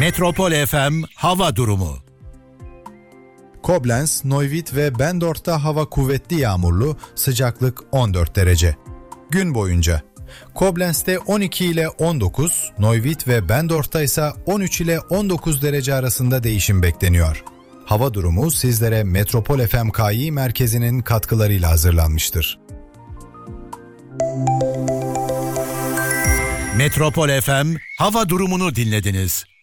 Metropol FM hava durumu. Koblenz, Neuwied ve Bendorf'ta hava kuvvetli yağmurlu, sıcaklık 14 derece. Gün boyunca Koblenz'te 12 ile 19, Neuwied ve Bendorf'ta ise 13 ile 19 derece arasında değişim bekleniyor. Hava durumu sizlere Metropol FM KI merkezinin katkılarıyla hazırlanmıştır. Metropol FM hava durumunu dinlediniz.